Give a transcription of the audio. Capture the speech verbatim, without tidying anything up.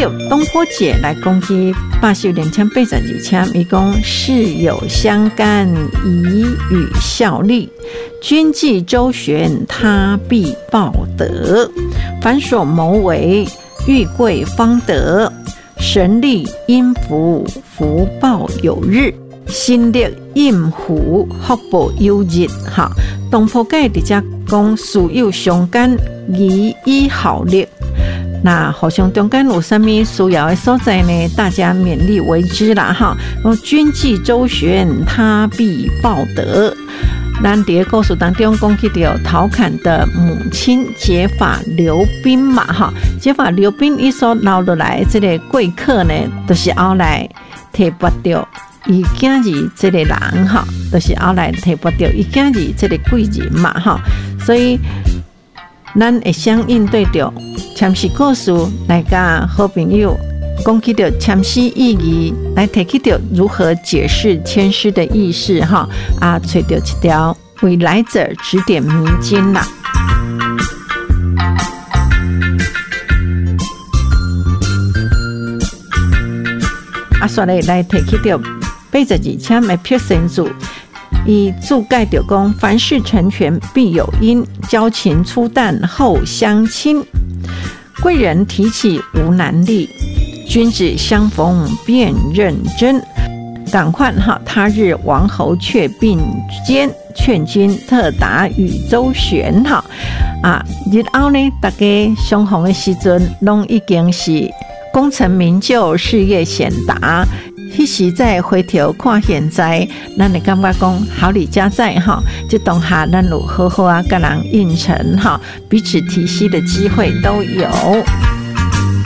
到东坡节来攻击八十两千八十二枪，伊讲事有相干，以与效力。君既周旋，他必报德。凡所谋为，欲贵方得。神力因福，福报有日。心力应福，福报有日。哈，东坡解伫遮讲，事有相干，宜以效力。那好像中间有什么需要的所在呢？大家勉力为之啦！哈，君既周旋，他必报德。咱伫故事当中讲起到陶侃的母亲结发刘宾嘛，哈，结发刘宾伊所留落来这个贵客呢，都、就是后来提拔到伊囝儿这个人哈，都、就是后来提拔到伊囝儿这个贵人嘛，哈，所以咱会相应对着签诗故事来甲好朋友讲起到签诗意义，来提起到如何解释签诗的意思哈啊，找到一条为来者指点迷津啦。啊，所以来提起到八十二签的撇身字，以注解着讲：凡事成全必有因，交情初淡后相亲。贵人提起无难力，君子相逢便认真。赶快哈，他日王侯却并肩，劝君特达与周旋哈啊！日后呢，大家相逢的时阵，拢已经是功成名就、事业显达。迄时再回头看现在，咱会感觉讲好礼加在哈，这当下咱有好好啊，跟人应承哈，彼此提携的机会都有。